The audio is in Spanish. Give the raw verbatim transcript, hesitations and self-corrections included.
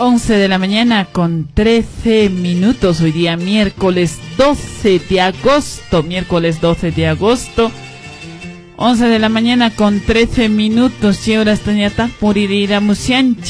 once de la mañana con trece minutos. Hoy día miércoles doce de agosto. Miércoles doce de agosto. once de la mañana con trece minutos. Y ahora está ya por ir a Musianchi.